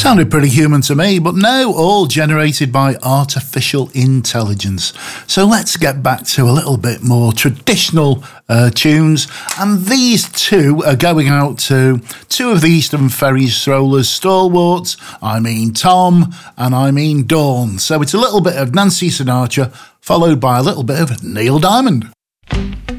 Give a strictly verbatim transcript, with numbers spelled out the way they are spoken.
Sounded pretty human to me, but no, all generated by artificial intelligence. So let's get back to a little bit more traditional uh, tunes. And these two are going out to two of the Eastern Ferry Strollers stalwarts. I mean Tom and I mean Dawn. So it's a little bit of Nancy Sinatra followed by a little bit of Neil Diamond.